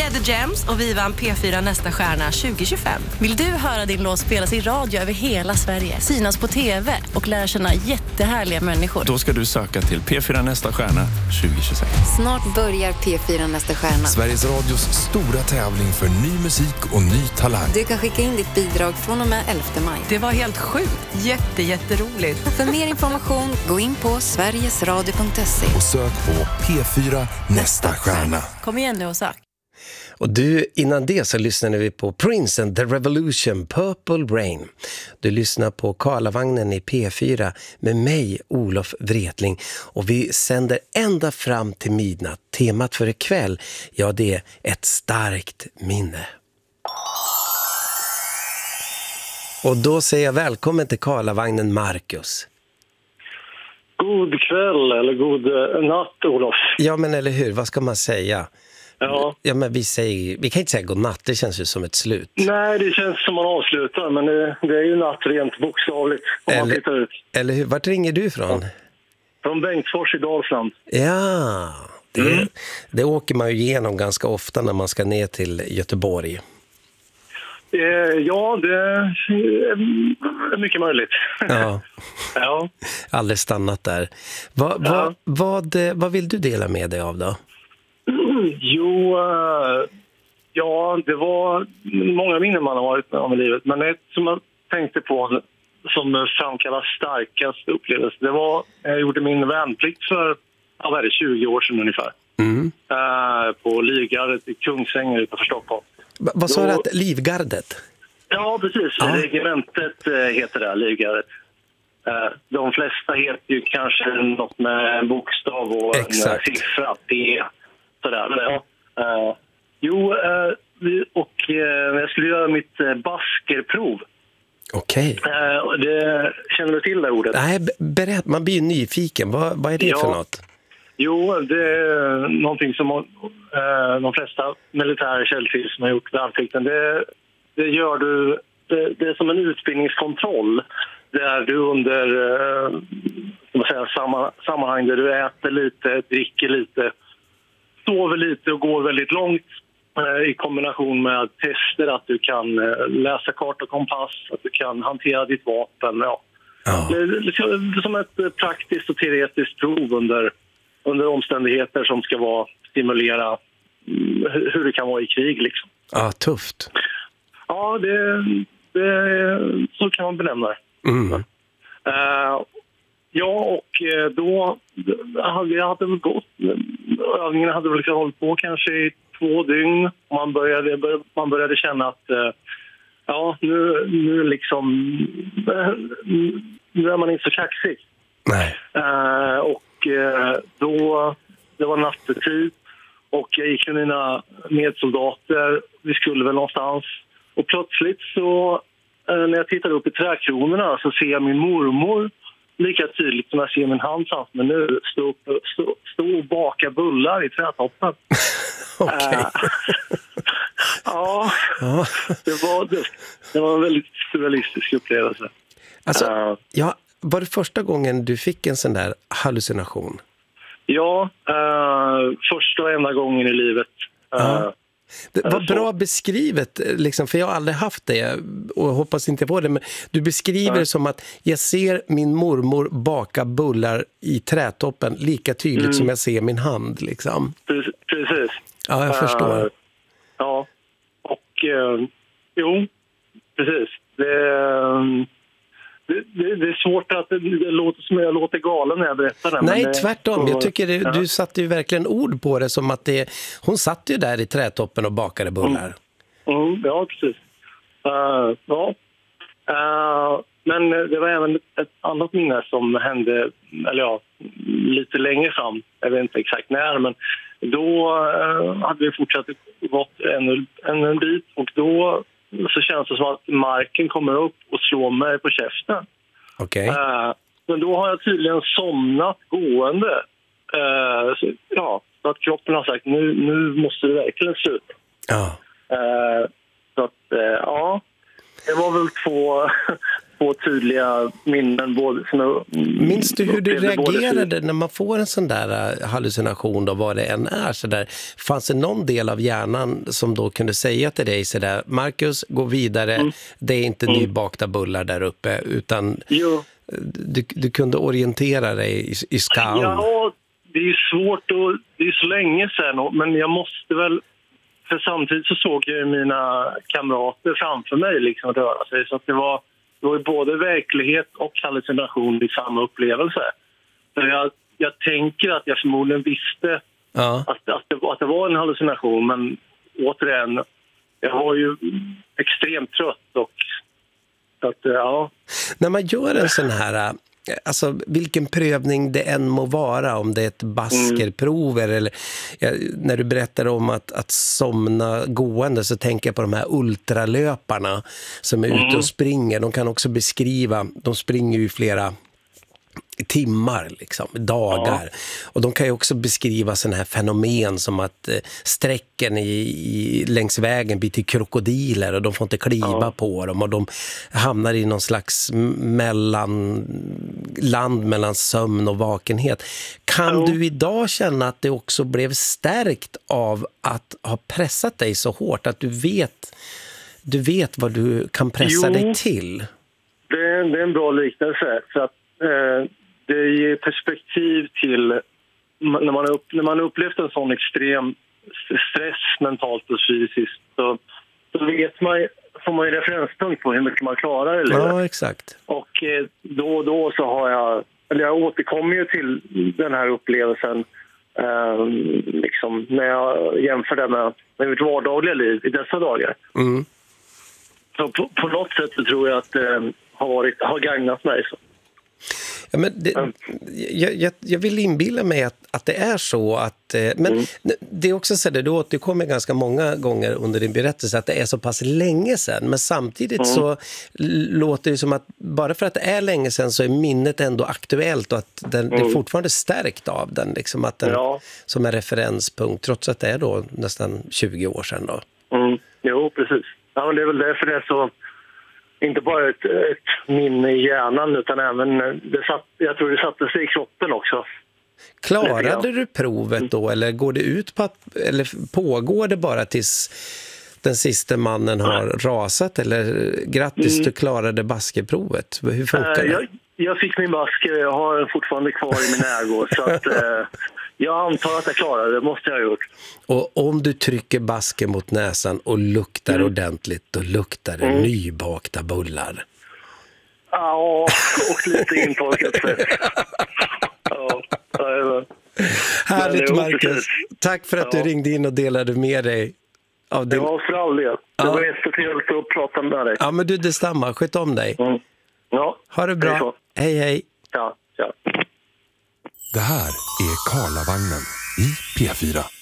är The Gems och vi vann P4 Nästa stjärna 2025. Vill du höra din låt spelas i radio över hela Sverige, synas på TV och lära känna jättehärliga människor? Då ska du söka till P4 Nästa stjärna 2026. Snart börjar P4 Nästa stjärna. Sveriges Radios stora tävling för ny musik och ny talang. Du kan skicka in ditt bidrag från och med 11 maj. Det var helt sjukt. Jätteroligt. För mer information, gå in på sverigesradio.se. Och sök på P4 Nästa stjärna. Kom igen nu och sök. Och du, innan det så lyssnade vi på Prince and the Revolution, Purple Rain. Du lyssnar på Karlavagnen i P4 med mig, Olof Wretling. Och vi sänder ända fram till midnatt. Temat för ikväll, ja det är ett starkt minne. Och då säger jag välkommen till Karlavagnen, Marcus. God kväll eller god natt, Olof. Ja men eller hur, vad ska man säga? Ja men vi kan inte säga god natt, det känns ju som ett slut. Nej, det känns som man avslutar, men det är ju natt rent bokstavligt om man tittar ut. Eller hur, vart ringer du ifrån? Ja. Från Bengtsfors i Dalsland. Ja, det åker man ju igenom ganska ofta när man ska ner till Göteborg. Ja, det är mycket möjligt. Ja. Ja. Aldrig stannat där. Vad vill du dela med dig av då? Jo, ja, det var många minnen man har varit med om i livet. Men ett som jag tänkte på som framkallar starkast upplevelse, det var jag gjorde min värnplikt för 20 år sedan ungefär. På Livgardet i Kungsängen utanför Stockholm. Vad sa du att Livgardet? Ja, precis. Ja. Regementet heter det, Livgardet. De flesta heter ju kanske något med en bokstav och en siffra, P. Sådär. Jag skulle göra mitt baskerprov. Okej. Känner du till det ordet? Nej, berätta. Man blir ju nyfiken. Vad är det för något? Jo, det är någonting som de flesta militärer känner till som har gjort värnplikten. Det gör du, det är som en utbildningskontroll där du under sammanhang där du äter lite, dricker lite, sover lite och går väldigt långt i kombination med tester att du kan läsa kart och kompass, att du kan hantera ditt vapen. Ja. Det är som ett praktiskt och teoretiskt prov under omständigheter som ska stimulera hur det kan vara i krig. Liksom. Ja, tufft. Ja, så kan man benämna det. Övningen hade väl hållit på kanske i 2 dygn. Man började känna att nu är man inte så kaxig. Nej. Då det var nattetid och jag gick med mina medsoldater. Vi skulle väl någonstans. Och plötsligt så när jag tittar upp i trädkronorna så ser jag min mormor lika tydligt som jag ser min hand framför mig nu stå och baka bullar i trädtoppen. Okej. Ja, det var en väldigt surrealistisk upplevelse. Alltså, var det första gången du fick en sån där hallucination? Ja, första och enda gången i livet. Det var bra beskrivet, liksom, för jag har aldrig haft det och hoppas inte på det, men du beskriver det som att jag ser min mormor baka bullar i trädtoppen lika tydligt som jag ser min hand. Liksom. Precis. Ja, jag förstår. Ja, och jo, precis. Det är svårt att det låter som jag låter galen när jag berättar det. Nej, tvärtom. Jag tycker du satte ju verkligen ord på det som att hon satt ju där i trädtoppen och bakade bullar. Ja, precis. Men det var även ett annat minne som hände, lite längre fram. Jag vet inte exakt när, men då hade vi fortsatt gått en bit och då så känns det som att marken kommer upp och slår mig på käften. Okej. Men då har jag tydligen somnat gående. Så att kroppen har sagt nu måste det verkligen sluta. Ja. Så att det var väl två tydliga minnen. Minns du hur du reagerade när man får en sån där hallucination då, vad det än är så där? Fanns det någon del av hjärnan som då kunde säga till dig så där: Marcus, gå vidare, det är inte nybakta bullar där uppe, utan du kunde orientera dig i skallen? Ja, det är svårt och det är så länge sedan, men jag måste väl, för samtidigt så såg jag mina kamrater framför mig liksom röra sig, så att det var både verklighet och hallucination i samma upplevelse. Så jag tänker att jag förmodligen visste att det var en hallucination, men återigen, jag var ju extremt trött och När man gör en sån här, alltså vilken prövning det än må vara, om det är ett baskerprov eller när du berättar om att somna gående, så tänker jag på de här ultralöparna som är ute och springer. De kan också beskriva, de springer ju flera timmar, liksom, dagar. Och de kan ju också beskriva sådana här fenomen som att sträcken längs vägen blir till krokodiler och de får inte kliva på dem och de hamnar i någon slags land mellan sömn och vakenhet. Kan du idag känna att det också blev stärkt av att ha pressat dig så hårt att du vet vad du kan pressa dig till? Det är en bra liknelse, för att det ger perspektiv till när man upplevt en sån extrem stress mentalt och fysiskt, så får man ju referenspunkt på hur mycket man klarar i livet. Ja, exakt. Och då och då så har jag återkommer ju till den här upplevelsen liksom, när jag jämför det med mitt vardagliga liv i dessa dagar. Så på något sätt så tror jag att det har gagnat mig så. Ja, men jag vill inbilla mig att det är så att, men det är också så att du återkommer ganska många gånger under din berättelse att det är så pass länge sedan, men samtidigt så låter det som att bara för att det är länge sedan så är minnet ändå aktuellt och att det är fortfarande stärkt av den, liksom, att den som en referenspunkt, trots att det är då nästan 20 år sedan då. Jo, precis. Ja, men det är väl därför det är så, inte bara ett minne i hjärnan, utan även jag tror det satte sig i kroppen också. Klarade du provet då, eller går det ut på eller pågår det bara tills den sista mannen har rasat, eller grattis, du klarade baskeprovet? Hur funkar det? Jag fick min baske, jag har den fortfarande kvar i min ägo, så att jag antar att jag klarade det, måste jag ha gjort. Och om du trycker basken mot näsan och luktar ordentligt, då luktar det nybakta bullar. Ja, och lite intorkat fett. Härligt, Marcus. Tack för att du ringde in och delade med dig av din... Ja, för all del. Det var jättetrevligt att prata med dig. Ja, men du, detsamma. Sköt om dig. Ja. Ha det bra. Hej. Ja. Det här är Karlavagnen i P4.